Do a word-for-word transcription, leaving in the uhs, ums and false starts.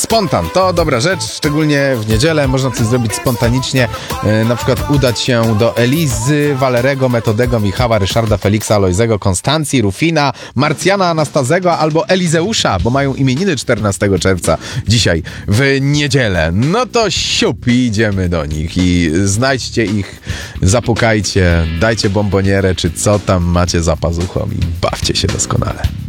Spontan to dobra rzecz, szczególnie w niedzielę można coś zrobić spontanicznie, e, na przykład udać się do Elizy, Walerego, Metodego, Michała, Ryszarda, Feliksa, Alojzego, Konstancji, Rufina, Marcjana, Anastazego albo Elizeusza, bo mają imieniny czternastego czerwca dzisiaj w niedzielę. No to siup i idziemy do nich i znajdźcie ich, zapukajcie, dajcie bombonierę czy co tam macie za pazuchą i bawcie się doskonale.